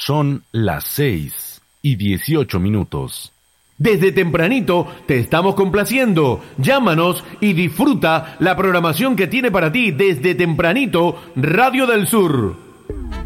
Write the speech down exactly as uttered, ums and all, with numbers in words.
Son las seis y dieciocho minutos. Desde tempranito te estamos complaciendo. Llámanos y disfruta la programación que tiene para ti desde tempranito Radio del Sur.